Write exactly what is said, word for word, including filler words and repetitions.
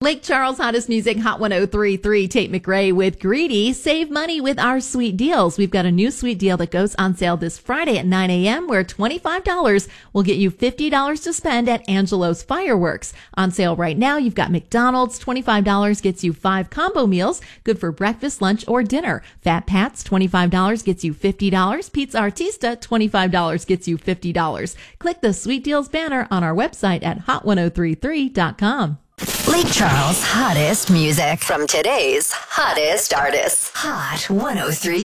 Lake Charles Hottest Music, Hot one oh three point three, Tate McRae with Greedy. Save money with our sweet deals. We've got a new sweet deal that goes on sale this Friday at nine a.m. where twenty-five dollars will get you fifty dollars to spend at Angelo's Fireworks. On sale right now, you've got McDonald's, twenty-five dollars gets you five combo meals, good for breakfast, lunch, or dinner. Fat Pat's, twenty-five dollars gets you fifty dollars. Pizza Artista, twenty-five dollars gets you fifty dollars. Click the Sweet Deals banner on our website at hot ten thirty-three dot com. Lake Charles' hottest music from today's hottest artists. Hot ten thirty-three.